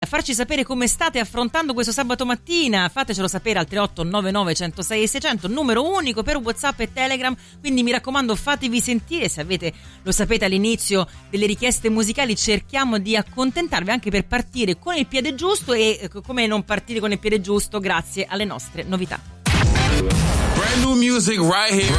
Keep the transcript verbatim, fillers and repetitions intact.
farci sapere come state affrontando questo sabato mattina. Fatecelo sapere al tre otto nove nove uno zero sei sei zero zero, numero unico per WhatsApp e Telegram, quindi mi raccomando fatevi sentire. Se avete, lo sapete, all'inizio delle richieste musicali cerchiamo di accontentarvi anche per partire con il piede giusto, e come non partire con il piede giusto grazie alle nostre novità. Brand new music right here.